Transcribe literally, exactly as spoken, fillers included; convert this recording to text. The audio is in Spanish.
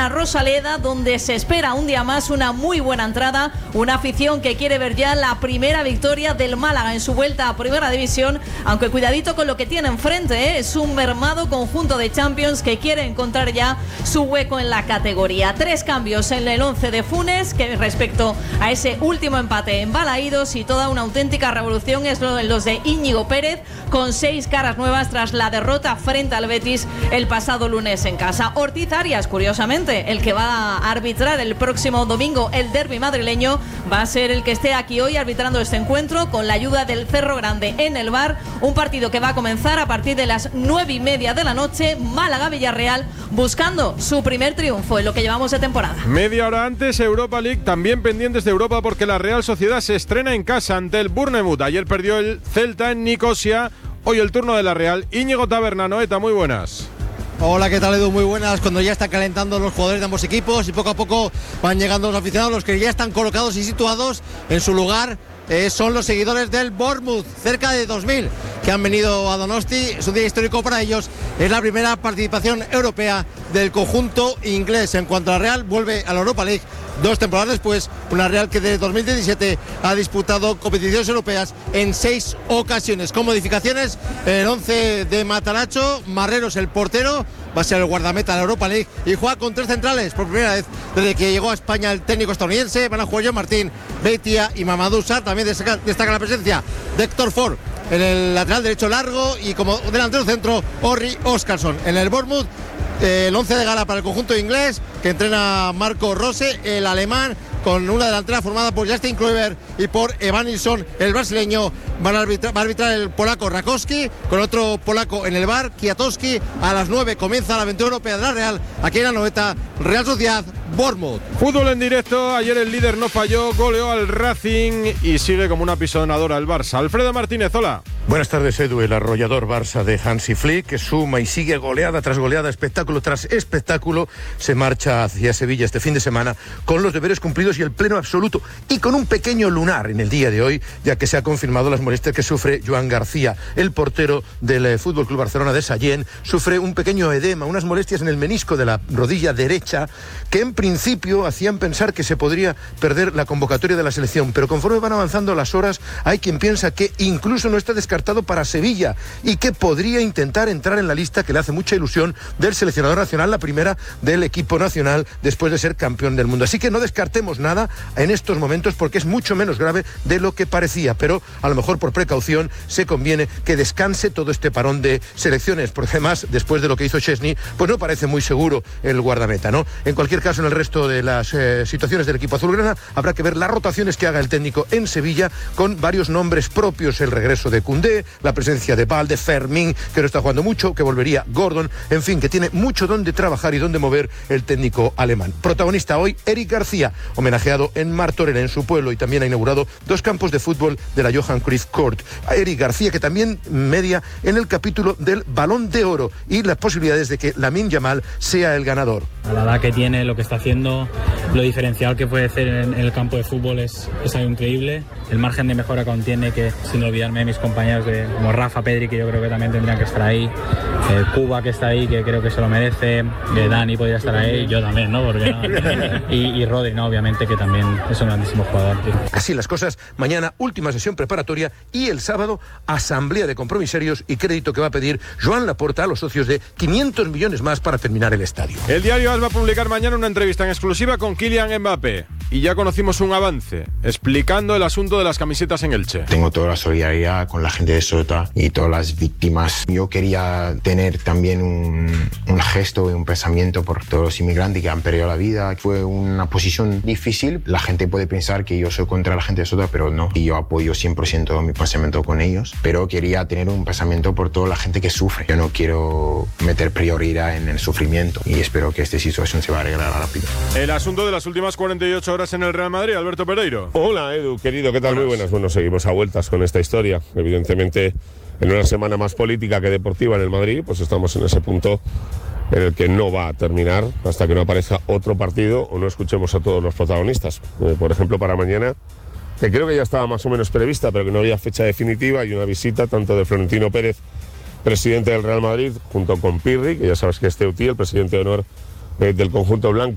la Rosaleda, donde se espera un día más una muy buena entrada, una afición que quiere ver ya la primera victoria del Málaga en su vuelta a Primera División, aunque cuidadito con lo que tiene enfrente, ¿eh? Es un mermado conjunto de Champions que quiere encontrar ya su hueco en la categoría. Tres cambios en el once de Funes, que respecto a ese último empate en Balaídos, y toda una auténtica revolución es lo de los de Íñigo Pérez, con seis caras nuevas tras la derrota frente al Betis el pasado lunes en casa. Ortiz Arias, curiosamente, el que va a arbitrar el próximo domingo el derbi madrileño, va a ser el que esté aquí hoy arbitrando este encuentro con la ayuda del Cerro Grande en el V A R. Un partido que va a comenzar a partir de las nueve y media de la noche. Málaga-Villarreal buscando su primer triunfo en lo que llevamos de temporada. Media hora antes, Europa League, también pendientes de Europa porque la Real Sociedad se estrena en casa ante el Bournemouth. Ayer perdió el Celta en Nicosia. Hoy el turno de la Real. Íñigo Taberna, Noeta, muy buenas. Hola, ¿qué tal, Edu? Muy buenas. Cuando ya están calentando los jugadores de ambos equipos y poco a poco van llegando los aficionados, los que ya están colocados y situados en su lugar. Eh, son los seguidores del Bournemouth, cerca de dos mil, que han venido a Donosti. Es un día histórico para ellos. Es la primera participación europea del conjunto inglés. En cuanto a la Real, vuelve a la Europa League dos temporadas después. Una Real que desde dos mil diecisiete ha disputado competiciones europeas en seis ocasiones. Con modificaciones, el once de Mataracho, Marreros el portero, va a ser el guardameta de la Europa League y juega con tres centrales por primera vez desde que llegó a España el técnico estadounidense. Van a jugar John Martín, Beitia y Mamadou Sarr. También destaca, destaca la presencia de Héctor Ford en el lateral derecho largo y como delantero centro Orri Óskarsson. En el Bournemouth, eh, el once de gala para el conjunto inglés que entrena Marco Rose, el alemán, con una delantera formada por Justin Kluivert y por Evan Nilsson, el brasileño. Van a arbitrar, va a arbitrar el polaco Rakowski, con otro polaco en el V A R, Kwiatkowski. A las nueve comienza la aventura europea de la Real, aquí en la Noeta, Real Sociedad, Bournemouth. Fútbol en directo. Ayer el líder no falló, goleó al Racing y sigue como una pisonadora el Barça. Alfredo Martínez, hola. Buenas tardes, Edu. El arrollador Barça de Hansi Flick, que suma y sigue goleada tras goleada, espectáculo tras espectáculo, se marcha hacia Sevilla este fin de semana con los deberes cumplidos y el pleno absoluto, y con un pequeño lunar en el día de hoy, ya que se ha confirmado las molestias que sufre Joan García, el portero del F C Barcelona de Sallent. Sufre un pequeño edema, unas molestias en el menisco de la rodilla derecha, que en principio hacían pensar que se podría perder la convocatoria de la selección, pero conforme van avanzando las horas, hay quien piensa que incluso no está descartado para Sevilla y que podría intentar entrar en la lista, que le hace mucha ilusión, del seleccionador nacional, la primera del equipo nacional después de ser campeón del mundo. Así que no descartemos nada en estos momentos, porque es mucho menos grave de lo que parecía, pero a lo mejor por precaución se conviene que descanse todo este parón de selecciones, porque además, después de lo que hizo Chesney, pues no parece muy seguro el guardameta, ¿no? En cualquier caso, en el resto de las eh, situaciones del equipo azulgrana, habrá que ver las rotaciones que haga el técnico en Sevilla, con varios nombres propios: el regreso de Koundé, la presencia de Valde, Fermín, que no está jugando mucho, que volvería Gordon, en fin, que tiene mucho donde trabajar y donde mover el técnico alemán. Protagonista hoy, Eric García, homenajeado en Martorell, en su pueblo, y también ha inaugurado dos campos de fútbol de la Johan Cruyff Court. A Eric García, que también media en el capítulo del Balón de Oro y las posibilidades de que Lamine Yamal sea el ganador. A la edad que tiene, lo que está haciendo, lo diferencial que puede hacer en, en el campo de fútbol es, es algo increíble. El margen de mejora que contiene, que sin olvidarme de mis compañeros de, como Rafa, Pedri, que yo creo que también tendrían que estar ahí, eh, Cuba, que está ahí, que creo que se lo merece, eh, Dani podría estar ahí, yo también, ¿no? Porque no y, y Rodri, ¿no? Obviamente, que también es un grandísimo jugador, tío. Así las cosas, mañana última sesión preparatoria y el sábado asamblea de compromisarios y crédito que va a pedir Joan Laporta a los socios de quinientos millones más para terminar el estadio. El diario AS va a publicar mañana una entrevista en exclusiva con Kylian Mbappé y ya conocimos un avance explicando el asunto de las camisetas en Elche. Tengo toda la solidaridad con la gente de Sota y todas las víctimas. Yo quería tener también un, un gesto y un pensamiento por todos los inmigrantes que han perdido la vida. Fue una posición difícil. La gente puede pensar que yo soy contra la gente de Sota, pero no. Y yo apoyo cien por ciento mi pensamiento con ellos. Pero quería tener un pensamiento por toda la gente que sufre. Yo no quiero meter prioridad en el sufrimiento y espero que esta situación se va a arreglar rápido. El asunto de las últimas cuarenta y ocho horas en el Real Madrid, Alberto Pereiro. Hola, Edu, querido, ¿qué tal? Buenas. Muy buenas. Bueno, seguimos a vueltas con esta historia. Evidentemente, en una semana más política que deportiva en el Madrid, pues estamos en ese punto en el que no va a terminar hasta que no aparezca otro partido o no escuchemos a todos los protagonistas. Eh, por ejemplo, para mañana, que creo que ya estaba más o menos prevista, pero que no había fecha definitiva, y una visita tanto de Florentino Pérez, presidente del Real Madrid, junto con Pirri, que ya sabes que es Teutí, el presidente de honor eh, del conjunto blanco.